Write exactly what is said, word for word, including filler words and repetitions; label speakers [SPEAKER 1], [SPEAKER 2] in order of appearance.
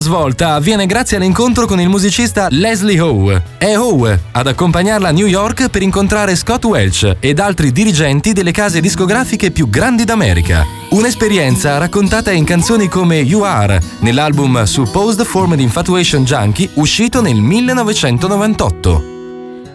[SPEAKER 1] Svolta avviene grazie all'incontro con il musicista Leslie Howe. È Howe ad accompagnarla a New York per incontrare Scott Welch ed altri dirigenti delle case discografiche più grandi d'America. Un'esperienza raccontata in canzoni come You Are, nell'album Supposed Formed Infatuation Junkie, uscito nel millenovecentonovantotto.